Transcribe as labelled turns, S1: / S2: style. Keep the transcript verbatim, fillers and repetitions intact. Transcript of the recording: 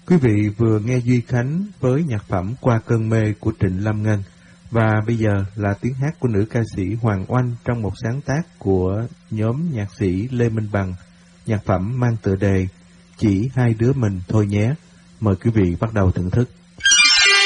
S1: Quý vị vừa nghe Duy Khánh với nhạc phẩm Qua Cơn Mê của Trịnh Lâm Ngân. Và bây giờ là tiếng hát của nữ ca sĩ Hoàng Oanh trong một sáng tác của nhóm nhạc sĩ Lê Minh Bằng. Nhạc phẩm mang tựa đề Chỉ Hai Đứa Mình Thôi Nhé. Mời quý vị bắt đầu thưởng thức.